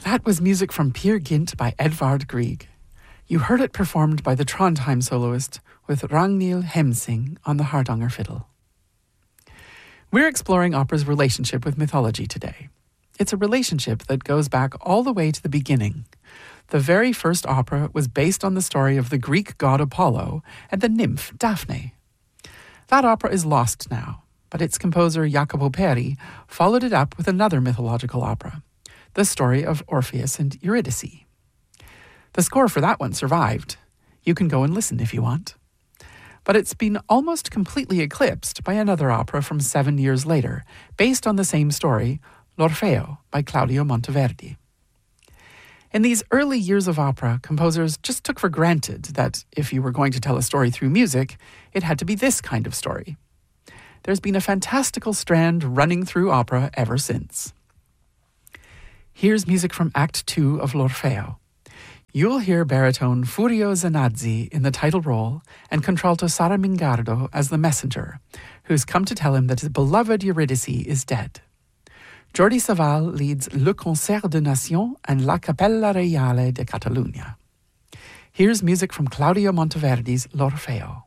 That was music from Peer Gynt by Edvard Grieg. You heard it performed by the Trondheim soloist with Ragnhild Hemsing on the Hardanger fiddle. We're exploring opera's relationship with mythology today. It's a relationship that goes back all the way to the beginning. The very first opera was based on the story of the Greek god Apollo and the nymph Daphne. That opera is lost now, but its composer Jacopo Peri followed it up with another mythological opera, the story of Orpheus and Eurydice. The score for that one survived. You can go and listen if you want. But it's been almost completely eclipsed by another opera from 7 years later, based on the same story, L'Orfeo by Claudio Monteverdi. In these early years of opera, composers just took for granted that if you were going to tell a story through music, it had to be this kind of story. There's been a fantastical strand running through opera ever since. Here's music from Act 2 of L'Orfeo. You'll hear baritone Furio Zanazzi in the title role and contralto Sara Mingardo as the messenger, who's come to tell him that his beloved Eurydice is dead. Jordi Savall leads Le Concert de Nation and La Cappella Reale de Catalunya. Here's music from Claudio Monteverdi's L'Orfeo.